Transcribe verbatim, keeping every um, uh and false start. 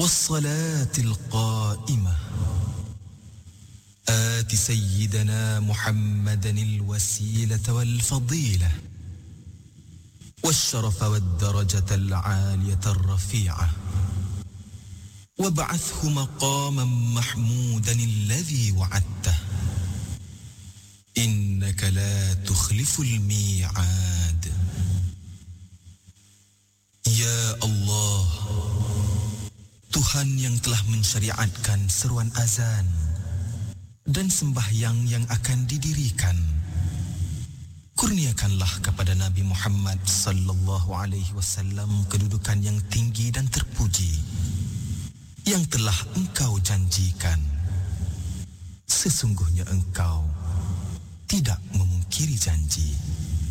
والصلاة القائمة آت سيدنا محمدا الوسيلة والفضيلة والشرف والدرجة العالية الرفيعة وابعثه مقاما محمودا الذي وعدته إنك لا تخلف الميعاد. Ya Allah, Tuhan yang telah mensyariatkan seruan azan dan sembahyang yang akan didirikan, kurniakanlah kepada Nabi Muhammad sallallahu alaihi wasallam kedudukan yang tinggi dan terpuji yang telah engkau janjikan. Sesungguhnya engkau tidak memungkiri janji.